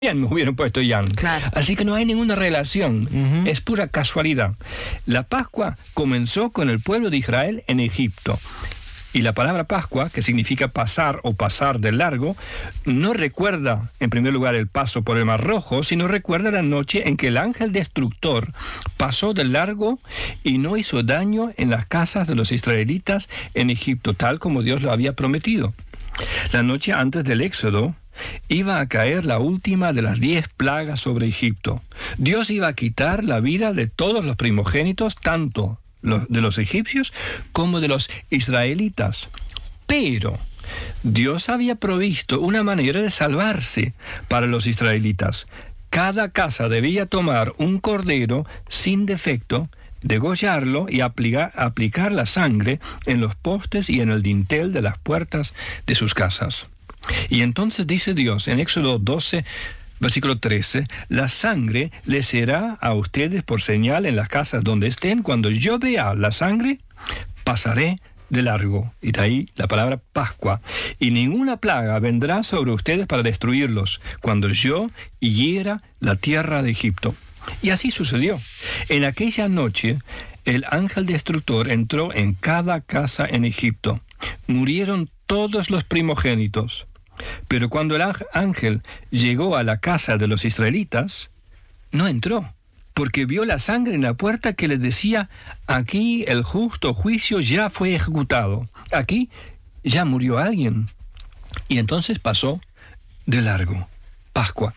me hubieran puesto Jan. Claro. Así que no hay ninguna relación, es pura casualidad. La Pascua comenzó con el pueblo de Israel en Egipto. Y la palabra Pascua, que significa pasar o pasar de largo, no recuerda, en primer lugar, el paso por el Mar Rojo, sino recuerda la noche en que el ángel destructor pasó de largo y no hizo daño en las casas de los israelitas en Egipto, tal como Dios lo había prometido. La noche antes del Éxodo, iba a caer la última de las 10 plagas sobre Egipto. Dios iba a quitar la vida de todos los primogénitos, tanto de los egipcios como de los israelitas. Pero Dios había provisto una manera de salvarse para los israelitas. Cada casa debía tomar un cordero sin defecto, degollarlo y aplicar la sangre en los postes y en el dintel de las puertas de sus casas. Y entonces dice Dios en Éxodo 12, versículo 13, la sangre les será a ustedes por señal en las casas donde estén. Cuando yo vea la sangre, pasaré de largo. Y de ahí la palabra Pascua. Y ninguna plaga vendrá sobre ustedes para destruirlos, cuando yo hiera la tierra de Egipto. Y así sucedió. En aquella noche, el ángel destructor entró en cada casa en Egipto. Murieron todos los primogénitos. Pero cuando el ángel llegó a la casa de los israelitas, no entró, porque vio la sangre en la puerta que les decía, aquí el justo juicio ya fue ejecutado, aquí ya murió alguien. Y entonces pasó de largo. Pascua.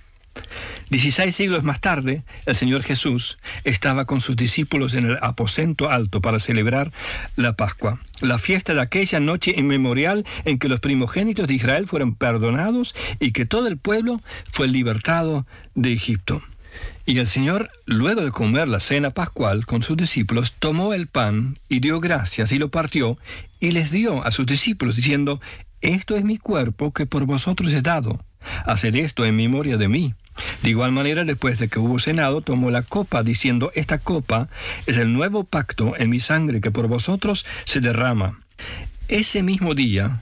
16 siglos más tarde, el Señor Jesús estaba con sus discípulos en el aposento alto para celebrar la Pascua, la fiesta de aquella noche inmemorial en que los primogénitos de Israel fueron perdonados y que todo el pueblo fue libertado de Egipto. Y el Señor, luego de comer la cena pascual con sus discípulos, tomó el pan y dio gracias y lo partió y les dio a sus discípulos diciendo, esto es mi cuerpo que por vosotros es dado. Haced esto en memoria de mí. De igual manera, después de que hubo cenado, tomó la copa, diciendo, esta copa es el nuevo pacto en mi sangre que por vosotros se derrama. Ese mismo día,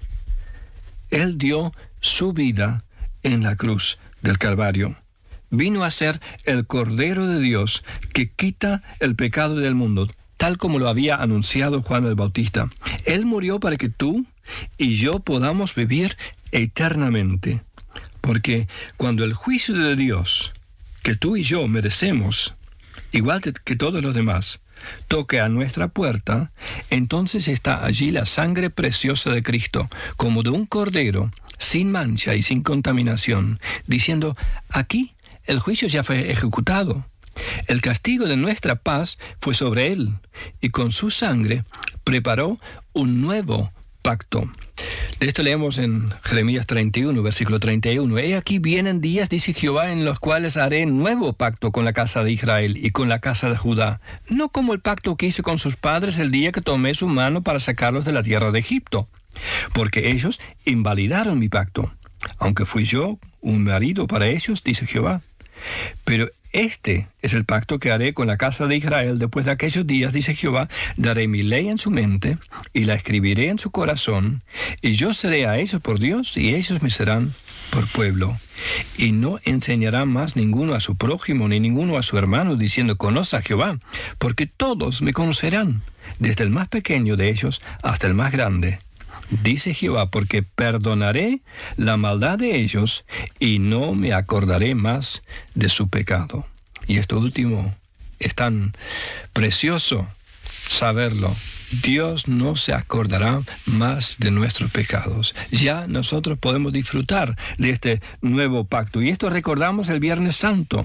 Él dio su vida en la cruz del Calvario. Vino a ser el Cordero de Dios que quita el pecado del mundo, tal como lo había anunciado Juan el Bautista. Él murió para que tú y yo podamos vivir eternamente. Porque cuando el juicio de Dios, que tú y yo merecemos, igual que todos los demás, toque a nuestra puerta, entonces está allí la sangre preciosa de Cristo, como de un cordero, sin mancha y sin contaminación, diciendo, aquí el juicio ya fue ejecutado. El castigo de nuestra paz fue sobre Él, y con su sangre preparó un nuevo pacto. De esto leemos en Jeremías 31, versículo 31. He aquí vienen días, dice Jehová, en los cuales haré nuevo pacto con la casa de Israel y con la casa de Judá, no como el pacto que hice con sus padres el día que tomé su mano para sacarlos de la tierra de Egipto, porque ellos invalidaron mi pacto, aunque fui yo un marido para ellos, dice Jehová. Pero este es el pacto que haré con la casa de Israel después de aquellos días, dice Jehová. Daré mi ley en su mente y la escribiré en su corazón, y yo seré a ellos por Dios y ellos me serán por pueblo. Y no enseñará más ninguno a su prójimo ni ninguno a su hermano, diciendo, conoce a Jehová, porque todos me conocerán, desde el más pequeño de ellos hasta el más grande. Dice Jehová, porque perdonaré la maldad de ellos y no me acordaré más de su pecado. Y esto último es tan precioso saberlo. Dios no se acordará más de nuestros pecados. Ya nosotros podemos disfrutar de este nuevo pacto. Y esto recordamos el Viernes Santo.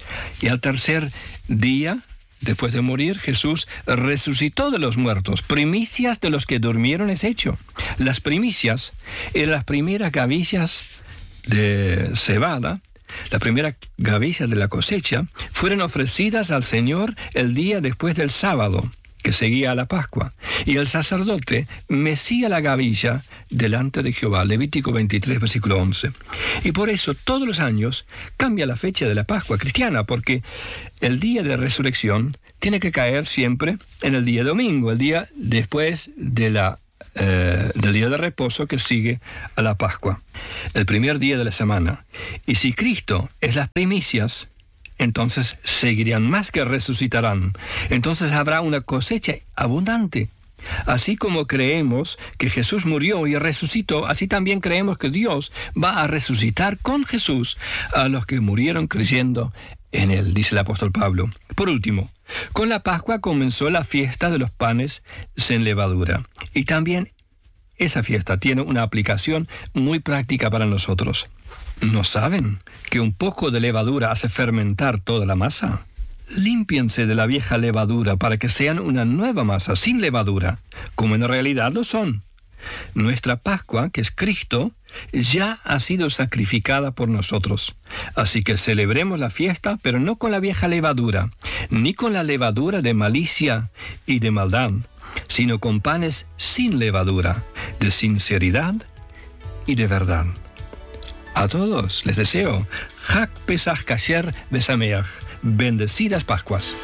Y al tercer día, después de morir, Jesús resucitó de los muertos. Primicias de los que durmieron es hecho. Las primicias eran las primeras gavillas de cebada, la primera gavilla de la cosecha, fueron ofrecidas al Señor el día después del sábado, que seguía a la Pascua. Y el sacerdote mecía la gavilla delante de Jehová. Levítico 23, versículo 11. Y por eso todos los años cambia la fecha de la Pascua cristiana, porque el día de resurrección tiene que caer siempre en el día domingo, el día después de la del día de reposo que sigue a la Pascua, el primer día de la semana. Y si Cristo es las primicias, entonces seguirán más que resucitarán. Entonces habrá una cosecha abundante. Así como creemos que Jesús murió y resucitó, así también creemos que Dios va a resucitar con Jesús a los que murieron creyendo en Él, dice el apóstol Pablo. Por último, con la Pascua comenzó la fiesta de los panes sin levadura. Y también esa fiesta tiene una aplicación muy práctica para nosotros. ¿No saben que un poco de levadura hace fermentar toda la masa? Límpiense de la vieja levadura para que sean una nueva masa sin levadura, como en realidad lo son. Nuestra Pascua, que es Cristo, ya ha sido sacrificada por nosotros. Así que celebremos la fiesta, pero no con la vieja levadura, ni con la levadura de malicia y de maldad, sino con panes sin levadura, de sinceridad y de verdad. A todos les deseo Chag Pesach Kasher Besameach, bendecidas Pascuas.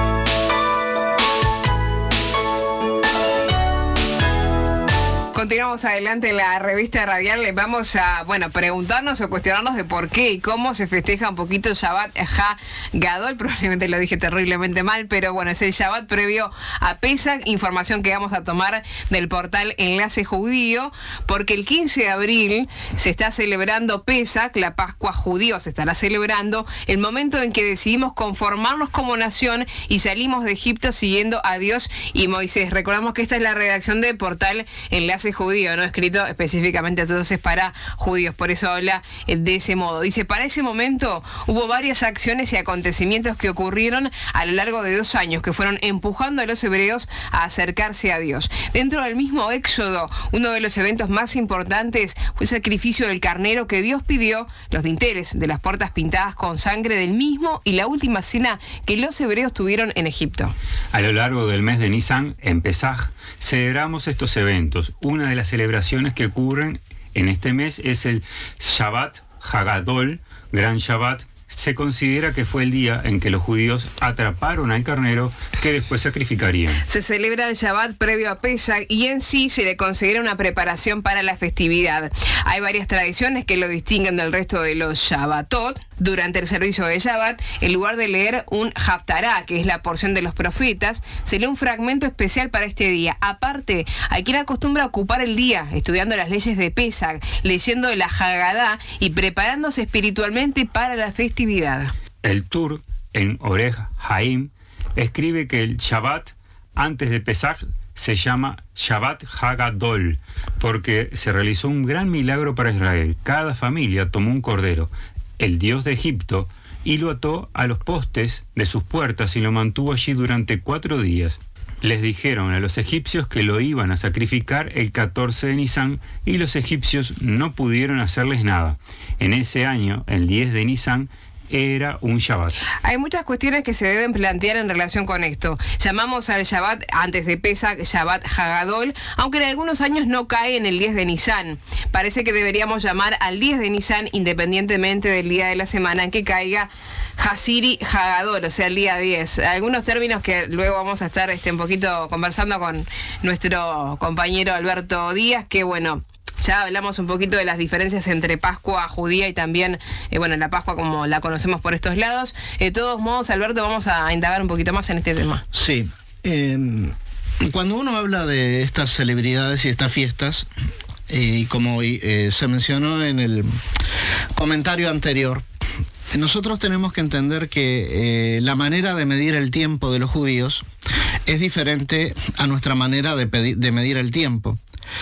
Continuamos adelante en la revista radial. Les vamos a, preguntarnos o cuestionarnos de por qué y cómo se festeja un poquito Shabbat HaGadol. Probablemente lo dije terriblemente mal, pero bueno, es el Shabbat previo a Pesach. Información que vamos a tomar del portal Enlace Judío, porque el 15 de abril se está celebrando Pesach, la Pascua judío se estará celebrando, el momento en que decidimos conformarnos como nación y salimos de Egipto siguiendo a Dios y Moisés. Recordamos que esta es la redacción de portal Enlace Judío, no escrito específicamente entonces para judíos, por eso habla de ese modo. Dice, para ese momento hubo varias acciones y acontecimientos que ocurrieron a lo largo de 2 años que fueron empujando a los hebreos a acercarse a Dios. Dentro del mismo Éxodo, uno de los eventos más importantes fue el sacrificio del carnero que Dios pidió, los dinteles de las puertas pintadas con sangre del mismo y la última cena que los hebreos tuvieron en Egipto. A lo largo del mes de Nisan, en Pesaj, celebramos estos eventos. Una de las celebraciones que ocurren en este mes es el Shabbat HaGadol, Gran Shabbat. Se considera que fue el día en que los judíos atraparon al carnero que después sacrificarían. Se celebra el Shabbat previo a Pesach y en sí se le considera una preparación para la festividad. Hay varias tradiciones que lo distinguen del resto de los Shabbatot. Durante el servicio de Shabbat, en lugar de leer un Haftará, que es la porción de los profetas, se lee un fragmento especial para este día. Aparte, hay quien acostumbra a ocupar el día estudiando las leyes de Pesach, leyendo la Haggadah y preparándose espiritualmente para la festividad. El Tur, en Orej Haim, escribe que el Shabbat antes de Pesach se llama Shabbat HaGadol, porque se realizó un gran milagro para Israel. Cada familia tomó un cordero, el dios de Egipto, y lo ató a los postes de sus puertas y lo mantuvo allí durante 4 días. Les dijeron a los egipcios que lo iban a sacrificar el 14 de Nisan y los egipcios no pudieron hacerles nada. En ese año, el 10 de Nisan, era un Shabbat. Hay muchas cuestiones que se deben plantear en relación con esto. Llamamos al Shabbat antes de Pesach Shabbat HaGadol, aunque en algunos años no cae en el 10 de Nisan. Parece que deberíamos llamar al 10 de Nisan independientemente del día de la semana en que caiga Hasiri HaGadol, o sea, el día 10. Algunos términos que luego vamos a estar un poquito conversando con nuestro compañero Alberto Díaz, que bueno, ya hablamos un poquito de las diferencias entre Pascua judía y también, la Pascua como la conocemos por estos lados. De todos modos, Alberto, vamos a indagar un poquito más en este tema. Sí. Cuando uno habla de estas celebridades y estas fiestas, y como se mencionó en el comentario anterior, nosotros tenemos que entender que la manera de medir el tiempo de los judíos es diferente a nuestra manera de medir el tiempo.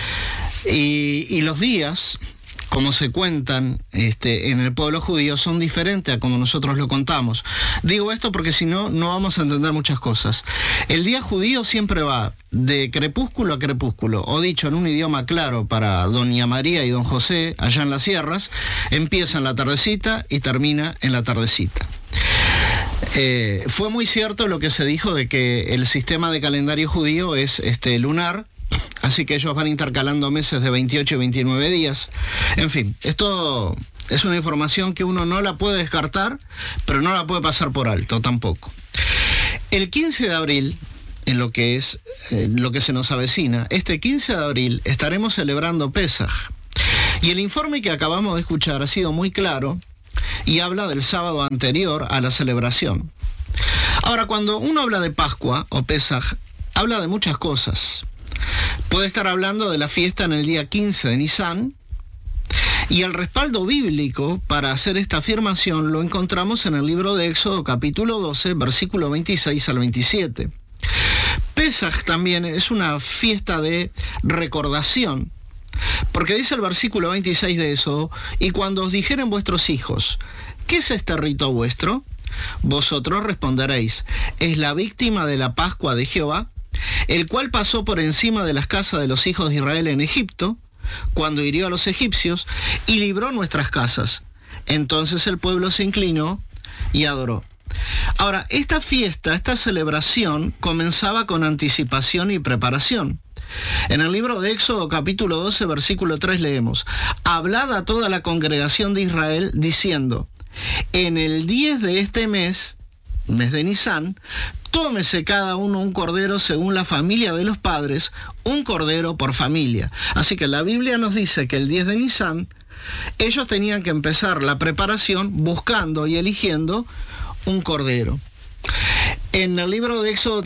Y los días, como se cuentan en el pueblo judío, son diferentes a como nosotros lo contamos. Digo esto porque si no, no vamos a entender muchas cosas. El día judío siempre va de crepúsculo a crepúsculo, o dicho en un idioma claro para doña María y don José, allá en las sierras, empieza en la tardecita y termina en la tardecita. Fue muy cierto lo que se dijo de que el sistema de calendario judío es lunar, así que ellos van intercalando meses de 28 y 29 días. En fin, esto es una información que uno no la puede descartar, pero no la puede pasar por alto tampoco. El 15 de abril en lo que es lo que se nos avecina. Este 15 de abril estaremos celebrando Pesaj. Y el informe que acabamos de escuchar ha sido muy claro y habla del sábado anterior a la celebración. Ahora, cuando uno habla de Pascua o Pesaj, habla de muchas cosas. Puede estar hablando de la fiesta en el día 15 de Nisan, y el respaldo bíblico para hacer esta afirmación lo encontramos en el libro de Éxodo capítulo 12, versículo 26 al 27. Pesaj también es una fiesta de recordación, porque dice el versículo 26 de Éxodo: y cuando os dijeren vuestros hijos, ¿qué es este rito vuestro? Vosotros responderéis: es la víctima de la Pascua de Jehová, el cual pasó por encima de las casas de los hijos de Israel en Egipto, cuando hirió a los egipcios y libró nuestras casas. Entonces el pueblo se inclinó y adoró. Ahora, esta fiesta, esta celebración, comenzaba con anticipación y preparación. En el libro de Éxodo capítulo 12, versículo 3 leemos: hablad a toda la congregación de Israel diciendo: en el 10 de este mes de Nisan, tómese cada uno un cordero según la familia de los padres, un cordero por familia. Así que la Biblia nos dice que el 10 de Nisan ellos tenían que empezar la preparación buscando y eligiendo un cordero. En el libro de Éxodo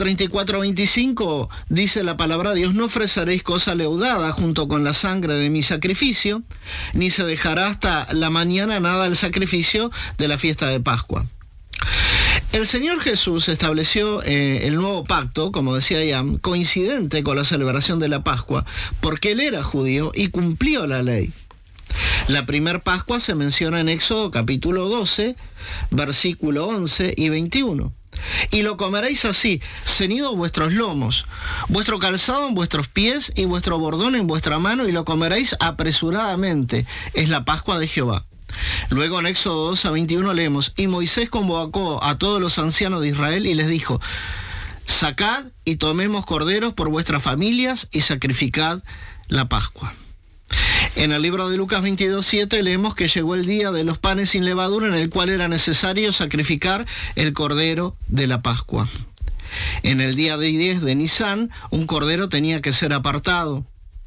34:25 dice la palabra de Dios: no ofreceréis cosa leudada junto con la sangre de mi sacrificio, ni se dejará hasta la mañana nada del sacrificio de la fiesta de Pascua. El Señor Jesús estableció el nuevo pacto, como decía Ian, coincidente con la celebración de la Pascua, porque Él era judío y cumplió la ley. La primer Pascua se menciona en Éxodo capítulo 12, versículo 11 y 21. Y lo comeréis así, ceñidos vuestros lomos, vuestro calzado en vuestros pies y vuestro bordón en vuestra mano, y lo comeréis apresuradamente. Es la Pascua de Jehová. Luego en Éxodo 2 a 21 leemos: y Moisés convocó a todos los ancianos de Israel y les dijo: sacad y tomemos corderos por vuestras familias y sacrificad la Pascua. En el libro de Lucas 22:7 leemos que llegó el día de los panes sin levadura, en el cual era necesario sacrificar el cordero de la Pascua. En el día de 10 de Nisan, un cordero tenía que ser apartado.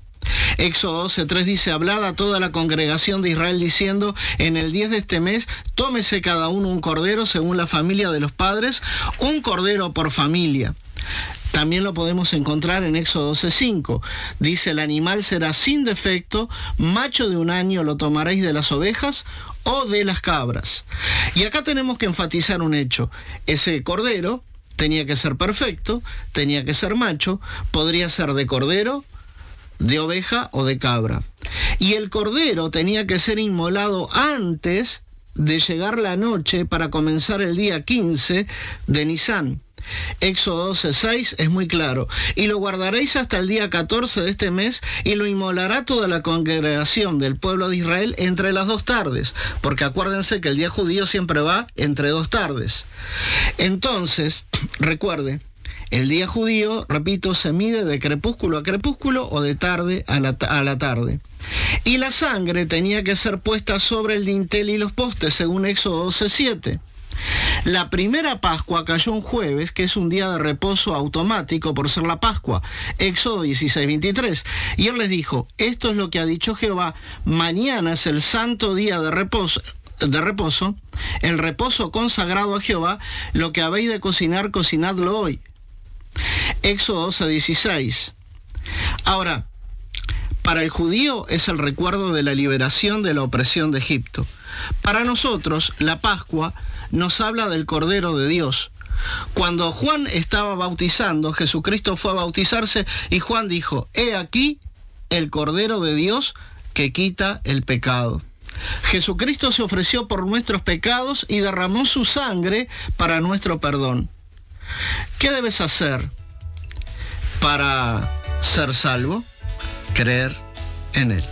Éxodo 12:3 dice: hablad a toda la congregación de Israel diciendo: en el 10 de este mes, tómese cada uno un cordero según la familia de los padres, un cordero por familia. También lo podemos encontrar en Éxodo 12:5. Dice: el animal será sin defecto, macho de un año lo tomaréis de las ovejas o de las cabras. Y acá tenemos que enfatizar un hecho: ese cordero tenía que ser perfecto, tenía que ser macho, podría ser de cordero, de oveja o de cabra. Y el cordero tenía que ser inmolado antes de llegar la noche para comenzar el día 15 de Nisan. Éxodo 12:6 es muy claro: y lo guardaréis hasta el día 14 de este mes, y lo inmolará toda la congregación del pueblo de Israel entre las 2 tardes, porque acuérdense que el día judío siempre va entre 2 tardes. Entonces, recuerde, el día judío, repito, se mide de crepúsculo a crepúsculo o de tarde a la tarde. Y la sangre tenía que ser puesta sobre el dintel y los postes, según Éxodo 12:7. La primera Pascua cayó un jueves, que es un día de reposo automático por ser la Pascua. Éxodo 16:23. Y él les dijo: esto es lo que ha dicho Jehová: mañana es el santo día de reposo, el reposo consagrado a Jehová. Lo que habéis de cocinar, cocinadlo hoy. Éxodo 12:16. Ahora, para el judío es el recuerdo de la liberación de la opresión de Egipto. Para nosotros, la Pascua nos habla del Cordero de Dios. Cuando Juan estaba bautizando, Jesucristo fue a bautizarse y Juan dijo: he aquí el Cordero de Dios que quita el pecado. Jesucristo se ofreció por nuestros pecados y derramó su sangre para nuestro perdón. ¿Qué debes hacer para ser salvo? Creer en Él.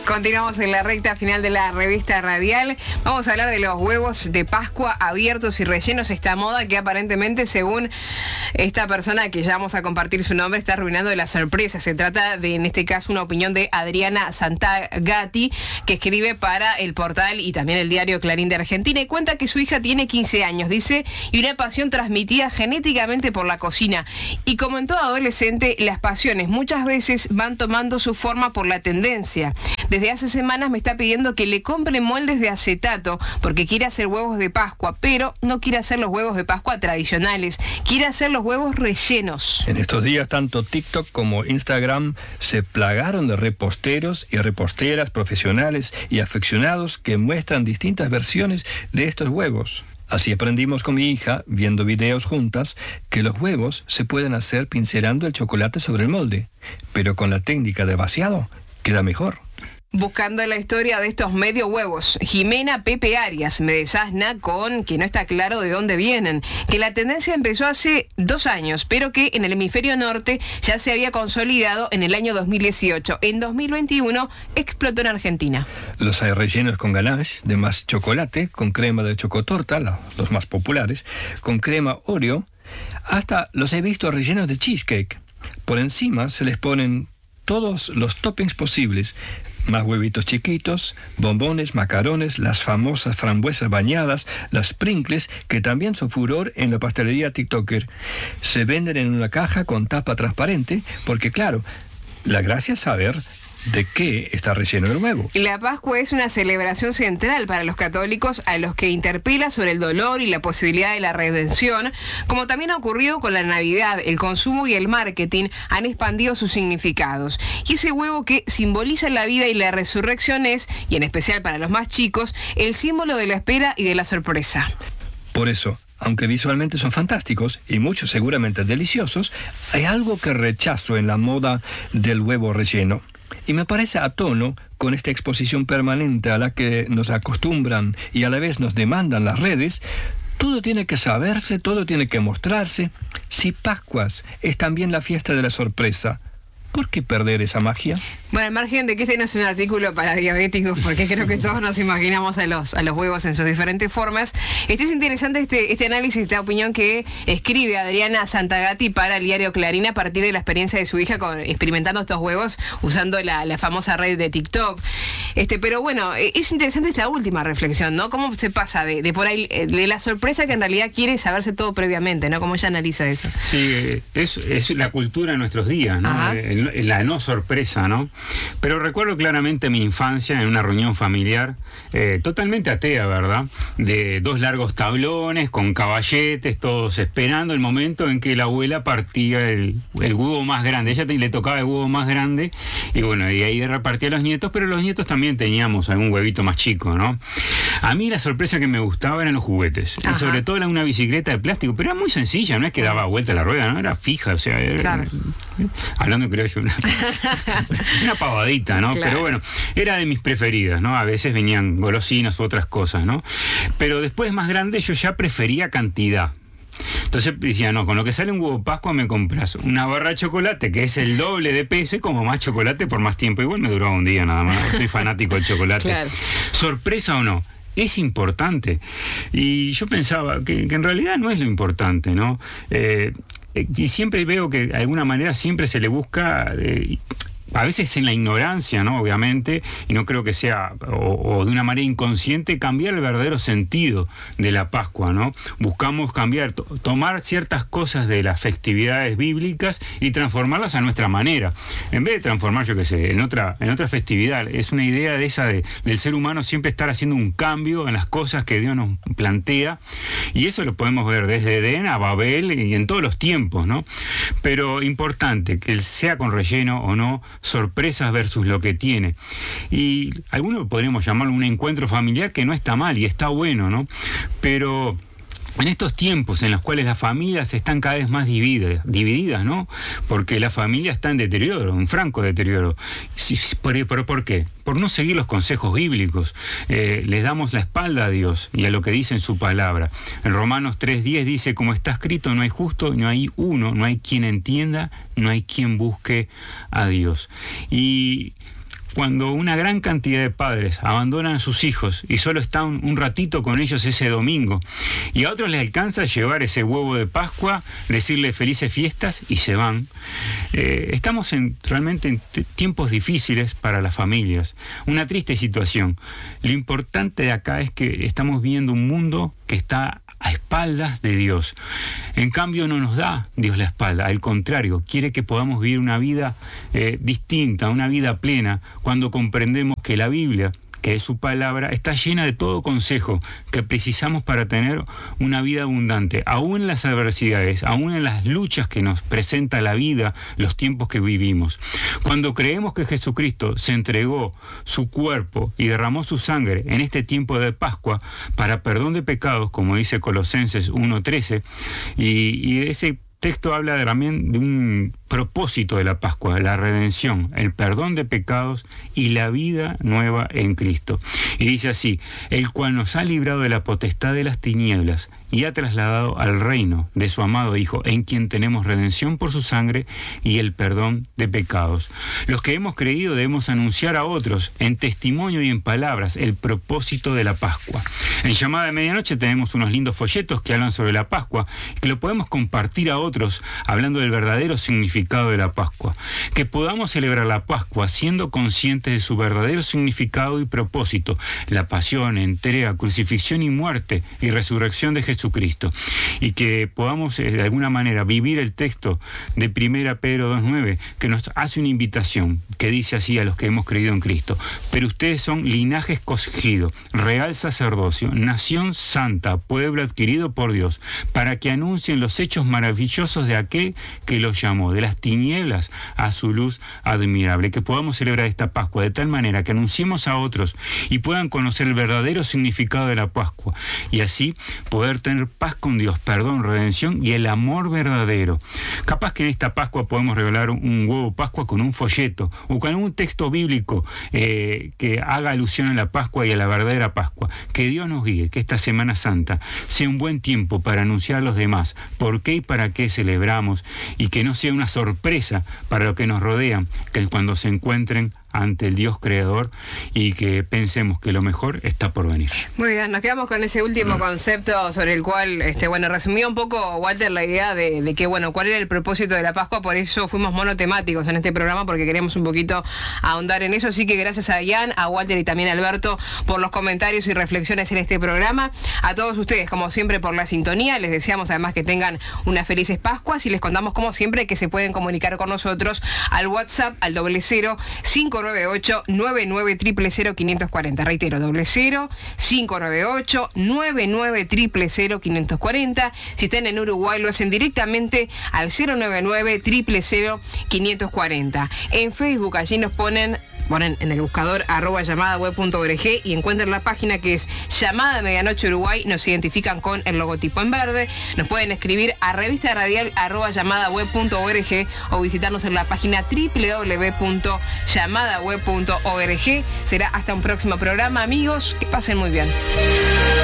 Continuamos en la recta final de la revista radial. Vamos a hablar de los huevos de Pascua abiertos y rellenos. Esta moda que aparentemente, según esta persona que ya vamos a compartir su nombre, está arruinando la sorpresa. Se trata de, en este caso, una opinión de Adriana Santagati, que escribe para el portal y también el diario Clarín de Argentina, y cuenta que su hija tiene 15 años, dice, y una pasión transmitida genéticamente por la cocina. Y como en todo adolescente, las pasiones muchas veces van tomando su forma por la tendencia. Desde hace semanas me está pidiendo que le compre moldes de acetato porque quiere hacer huevos de Pascua, pero no quiere hacer los huevos de Pascua tradicionales, quiere hacer los huevos rellenos. En estos días, tanto TikTok como Instagram se plagaron de reposteros y reposteras profesionales y aficionados que muestran distintas versiones de estos huevos. Así aprendimos con mi hija, viendo videos juntas, que los huevos se pueden hacer pincelando el chocolate sobre el molde, pero con la técnica de vaciado queda mejor. Buscando la historia de estos medio huevos, Jimena Pepe Arias me desasna con que no está claro de dónde vienen, que la tendencia empezó hace 2 años, pero que en el hemisferio norte ya se había consolidado en el año 2018. En 2021 explotó en Argentina. Los hay rellenos con ganache de más chocolate, con crema de chocotorta, los más populares, con crema Oreo, hasta los he visto rellenos de cheesecake. Por encima se les ponen todos los toppings posibles, más huevitos chiquitos, bombones, macarones, las famosas frambuesas bañadas, las sprinkles, que también son furor en la pastelería TikToker. Se venden en una caja con tapa transparente, porque claro, la gracia es saber de qué está relleno el huevo. La Pascua es una celebración central para los católicos, a los que interpela sobre el dolor y la posibilidad de la redención, como también ha ocurrido con la Navidad. El consumo y el marketing han expandido sus significados. Y ese huevo que simboliza la vida y la resurrección es, y en especial para los más chicos, el símbolo de la espera y de la sorpresa. Por eso, aunque visualmente son fantásticos y muchos seguramente deliciosos, hay algo que rechazo en la moda del huevo relleno. Y me parece a tono con esta exposición permanente a la que nos acostumbran y a la vez nos demandan las redes. Todo tiene que saberse, todo tiene que mostrarse. Si Pascuas es también la fiesta de la sorpresa, ¿por qué perder esa magia? Bueno, al margen de que este no es un artículo para diabéticos, porque creo que todos nos imaginamos a los huevos en sus diferentes formas. Es interesante este análisis, esta opinión que escribe Adriana Santagati para el diario Clarín a partir de la experiencia de su hija experimentando estos huevos usando la famosa red de TikTok. Pero bueno, es interesante esta última reflexión, ¿no? Cómo se pasa de por ahí, de la sorpresa que en realidad quiere saberse todo previamente, ¿no? Cómo ella analiza eso. Sí, es la cultura de nuestros días, ¿no? La no sorpresa, ¿no? Pero recuerdo claramente mi infancia en una reunión familiar totalmente atea, ¿verdad? De 2 largos tablones con caballetes, todos esperando el momento en que la abuela partía el huevo más grande. Ella le tocaba el huevo más grande y bueno, y ahí repartía a los nietos, pero los nietos también teníamos algún huevito más chico, ¿no? A mí la sorpresa que me gustaba eran los juguetes. Y sobre todo era una bicicleta de plástico, pero era muy sencilla, no es que daba vuelta la rueda, ¿no? Era fija, o sea, claro. Hablando creo yo, una pavadita, ¿no? Claro. Pero bueno, era de mis preferidas, ¿no? A veces venían golosinas u otras cosas, ¿no? Pero después más grande yo ya prefería cantidad. Entonces decía, no, con lo que sale un huevo Pascua me compras una barra de chocolate, que es el doble de peso, como más chocolate por más tiempo. Igual me duraba un día nada más, soy fanático del chocolate. Claro. ¿Sorpresa o no? Es importante. Y yo pensaba que en realidad no es lo importante, ¿no? Y siempre veo que de alguna manera siempre se le busca... a veces en la ignorancia, ¿no? Obviamente, y no creo que sea, o de una manera inconsciente, cambiar el verdadero sentido de la Pascua, ¿no? Buscamos cambiar, tomar ciertas cosas de las festividades bíblicas y transformarlas a nuestra manera. En vez de transformar, yo qué sé, en otra festividad. Es una idea de esa del ser humano siempre estar haciendo un cambio en las cosas que Dios nos plantea, y eso lo podemos ver desde Edén a Babel y en todos los tiempos, ¿no? Pero importante, que sea con relleno o no, sorpresas versus lo que tiene. Y algunos podríamos llamarlo un encuentro familiar, que no está mal y está bueno, ¿no? Pero en estos tiempos en los cuales las familias están cada vez más divididas, ¿no? Porque la familia está en deterioro, en franco deterioro. ¿Pero por qué? Por no seguir los consejos bíblicos. Les damos la espalda a Dios y a lo que dice en su palabra. En Romanos 3:10 dice, como está escrito, no hay justo, no hay uno, no hay quien entienda, no hay quien busque a Dios. Y cuando una gran cantidad de padres abandonan a sus hijos y solo están un ratito con ellos ese domingo, y a otros les alcanza llevar ese huevo de Pascua, decirle felices fiestas y se van. Estamos realmente en tiempos difíciles para las familias, una triste situación. Lo importante de acá es que estamos viendo un mundo que está a espaldas de Dios. En cambio, no nos da Dios la espalda, al contrario, quiere que podamos vivir una vida distinta, una vida plena, cuando comprendemos que la Biblia, que es su palabra, está llena de todo consejo que precisamos para tener una vida abundante, aún en las adversidades, aún en las luchas que nos presenta la vida, los tiempos que vivimos. Cuando creemos que Jesucristo se entregó su cuerpo y derramó su sangre en este tiempo de Pascua para perdón de pecados, como dice Colosenses 1:13, y ese texto habla también de un propósito de la Pascua, la redención, el perdón de pecados y la vida nueva en Cristo. Y dice así: el cual nos ha librado de la potestad de las tinieblas y ha trasladado al reino de su amado Hijo, en quien tenemos redención por su sangre y el perdón de pecados. Los que hemos creído debemos anunciar a otros, en testimonio y en palabras, el propósito de la Pascua. En Llamada de Medianoche tenemos unos lindos folletos que hablan sobre la Pascua, que lo podemos compartir a otros, hablando del verdadero significado de la Pascua. Que podamos celebrar la Pascua siendo conscientes de su verdadero significado y propósito: la pasión, entrega, crucifixión y muerte y resurrección de Jesucristo. Y que podamos de alguna manera vivir el texto de 1 Pedro 2:9, que nos hace una invitación, que dice así a los que hemos creído en Cristo: pero ustedes son linaje escogido, real sacerdocio, nación santa, pueblo adquirido por Dios, para que anuncien los hechos maravillosos de aquel que los llamó de las tinieblas a su luz admirable. Que podamos celebrar esta Pascua de tal manera que anunciemos a otros y puedan conocer el verdadero significado de la Pascua, y así poder tener paz con Dios, perdón, redención y el amor verdadero. Capaz que en esta Pascua podemos regalar un huevo Pascua con un folleto o con un texto bíblico que haga alusión a la Pascua y a la verdadera Pascua. Que Dios nos guíe, que esta Semana Santa sea un buen tiempo para anunciar a los demás por qué y para qué celebramos, y que no sea una sorpresa para los que nos rodean, que cuando se encuentren ante el Dios creador, y que pensemos que lo mejor está por venir. Muy bien, nos quedamos con ese último concepto sobre el cual, resumió un poco Walter la idea de que, cuál era el propósito de la Pascua. Por eso fuimos monotemáticos en este programa, porque queremos un poquito ahondar en eso. Así que gracias a Ian, a Walter y también a Alberto por los comentarios y reflexiones en este programa. A todos ustedes, como siempre, por la sintonía. Les deseamos además que tengan unas felices Pascuas, y les contamos, como siempre, que se pueden comunicar con nosotros al WhatsApp al 00598-99000540. Reitero, 00598-99000540. Si están en Uruguay, lo hacen directamente al 099-0000540. En Facebook, allí nos ponen en el buscador @llamadaweb.org y encuentran la página que es Llamada Medianoche Uruguay. Nos identifican con el logotipo en verde. Nos pueden escribir a revistaradial@llamadaweb.org o visitarnos en la página www.llamadaweb.org. Será hasta un próximo programa, amigos. Que pasen muy bien.